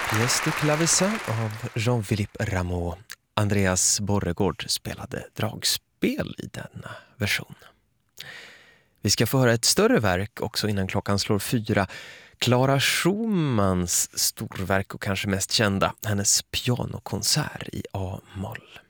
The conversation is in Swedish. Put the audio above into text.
Pièce de clavecin av Jean-Philippe Rameau. Andreas Borregaard spelade dragspel i denna version. Vi ska få höra ett större verk också innan klockan slår 4. Clara Schumanns storverk och kanske mest kända, hennes pianokonsert i A-moll.